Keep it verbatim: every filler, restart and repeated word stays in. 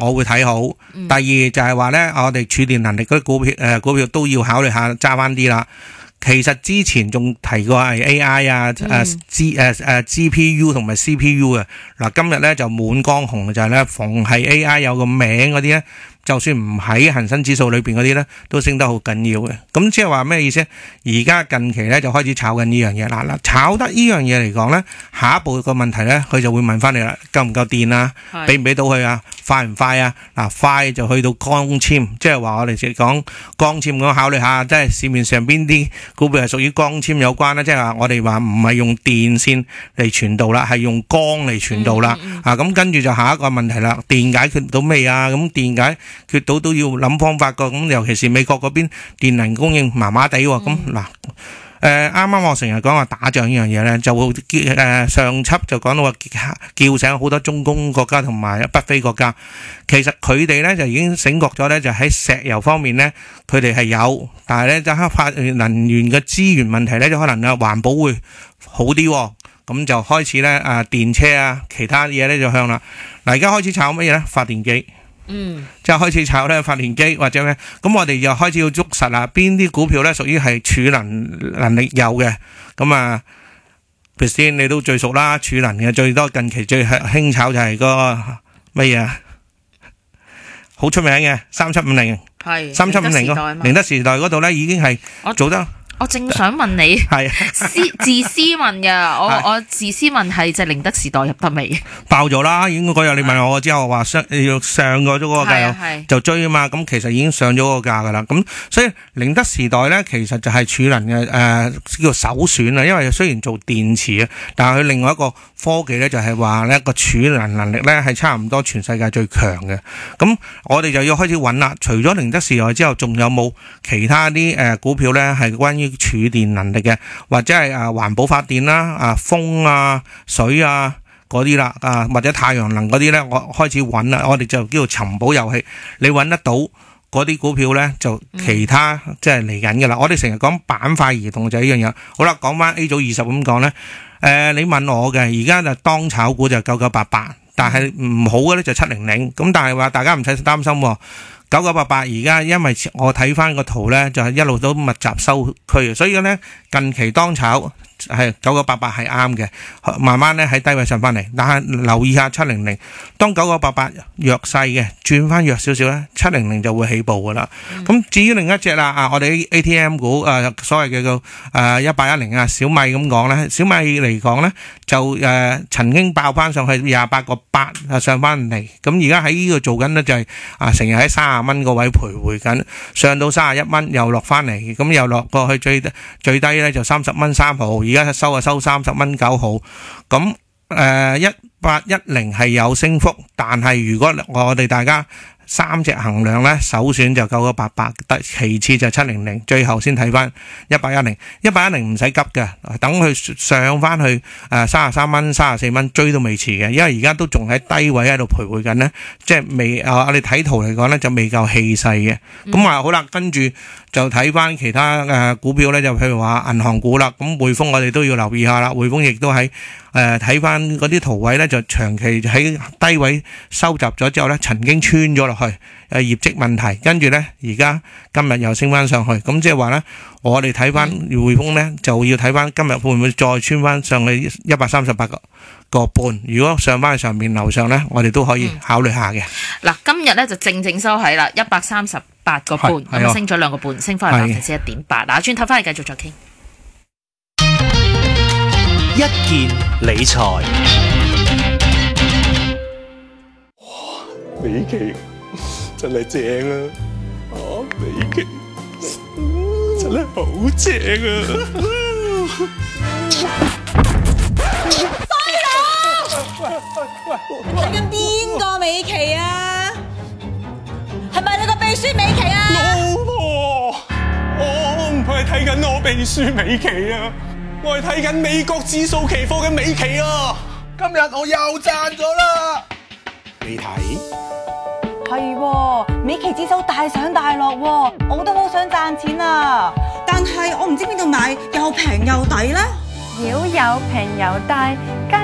我會睇好。 嗯、 第二就係話呢，我哋儲電能力嗰啲股票誒、呃、股票都要考慮下揸翻啲啦。其實之前仲提過係 A I 啊、誒、 嗯、 G 誒誒 G P U 同埋 C P U 嘅。嗱，今日咧就滿江紅，就係咧逢係 A I 有個名嗰啲咧，就算唔喺恒生指數裏邊嗰啲咧，都升得好緊要嘅。咁即係話咩意思？而家近期咧就開始炒緊呢樣嘢啦。嗱，炒得呢樣嘢嚟講咧，下一步個問題咧，佢就會問翻你啦，夠唔夠電啊？俾唔俾到佢啊？快唔快啊？嗱，快就去到光纖，即係話我哋直講光纖咁考慮下，即係市面上邊啲股票係屬於光纖有關啦，即係話我哋話唔係用電線嚟傳導啦，係用光嚟傳導啦。 嗯嗯、 啊，咁跟住就下一個問題啦，電解決到未啊？咁電解決到都要諗方法噶。咁尤其是美國嗰邊電能供應麻麻地喎。咁嗱、嗯，誒啱啱我成日講話打仗呢樣嘢咧，就會誒、呃、上輯就講到話叫醒好多中東國家同埋北非國家。其實佢哋咧就已經醒覺咗咧，就喺石油方面咧，佢哋係有，但係咧就發能源嘅資源問題咧，就可能啊環保會好啲。咁就開始咧啊電車啊其他嘢咧就向啦。嗱，而家開始炒乜嘢咧？發電機。 嗯， 即係開始炒咧發電機或者咩，咁我哋又開始要捉實啦，邊啲股票咧屬於係儲能能力有嘅，咁啊，譬如先你都最熟啦，儲能嘅最多近期最興炒就係嗰個乜嘢啊，好出名嘅三七五零， 係三七五零個寧德時代嗰度咧已經係做得。 我正想問你，係私自私問噶，我我自私問係隻寧德時代入得未？爆咗啦，已經嗰日你問我之後話上要上過咗嗰個價，就追啊嘛，咁其實已經上咗嗰個價噶啦，咁所以寧德時代咧其實就係儲能嘅誒、呃、叫做首選啊，因為雖然做電池啊，但係佢另外一個科技咧就係話咧個儲能能力咧係差唔多全世界最強嘅，咁我哋就要開始揾啦。除咗寧德時代之後，仲有冇其他啲誒、呃、股票咧係關於儲電能力嘅，或者係啊環保發電啦，啊風啊水啊嗰啲啦，啊或者太陽能嗰啲咧，我開始揾啦，我哋就叫做尋寶遊戲。你揾得到嗰啲股票咧，就其他、嗯、即係嚟緊嘅啦。我哋成日講板塊移動就係呢樣嘢。好啦，講翻 A 組二十咁講咧，誒、呃、你問我嘅，而家就當炒股就九九八八，但係唔好嘅咧就七零零。咁但係話大家唔使擔心喎。九九八八而家因為我睇翻個圖咧，就係一路都密集收區，所以咧近期當炒係九九八八係啱嘅，慢慢咧喺低位上翻嚟。但係留意下七零零，當九九八八弱勢嘅轉翻弱少少咧，七零零就會起步噶啦。咁、嗯、至於另一隻啦，啊我哋 A T M 股誒、呃、所謂嘅個誒一八一零啊小米咁講咧，小米嚟講咧就誒、呃、曾經爆翻上去廿八個八啊上翻嚟，咁而家喺呢個做緊咧就係、是、啊成日喺三十蚊個位徘徊緊，上到三十一蚊又落翻嚟，咁又落過去最最低咧就三十蚊三毫，而家收啊收三十蚊九毫。咁誒一八一零係有升幅，但係如果我哋大家三隻衡量咧，首選就九九八八，其次就七零零，最後先睇翻一八一零。一八一零唔使急嘅，等佢上翻去誒三十三蚊、三十四蚊追都未遲嘅，因為而家都仲喺低位喺度徘徊緊咧，即係未啊！我哋睇圖嚟講咧就未夠氣勢嘅。咁啊、嗯、好啦，跟住就睇翻其他誒股票咧，就譬如話銀行股啦，咁匯豐我哋都要留意下啦。匯豐亦都喺誒睇翻嗰啲圖位咧，就長期喺低位收集咗之後咧，曾經穿咗落去誒業績問題，跟住咧而家今日又升翻上去，咁即係話咧，我哋睇翻匯豐咧就要睇翻今日會唔會再穿翻上去一百三十八個個半。如果上翻去上面樓上咧，我哋都可以考慮下嘅。 嗱、嗯，今日咧就正正收喺啦一百三十八個半，咁升咗兩個半，升翻去百分之一點八。嗱，轉頭翻嚟繼續再傾。 一件理財， 哇！美琪真係正啊！啊，美琪真係好正啊！ 衰佬，睇緊邊個美琪啊？係咪你個秘書美琪啊？ 老婆，我唔係睇緊我秘書美琪啊！我係睇緊美國指數期貨嘅美期啊！今日我又賺咗啦！你睇係喎，美期指數大上大落喎，我都好想賺錢啊！但係我唔知邊度買又平又抵咧。 妖有平有大。